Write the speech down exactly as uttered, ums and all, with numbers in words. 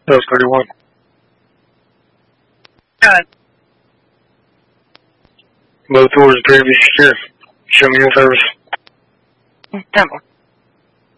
That was thirty-one. Good. Both doors appear to be secure. Show me in service. Temple.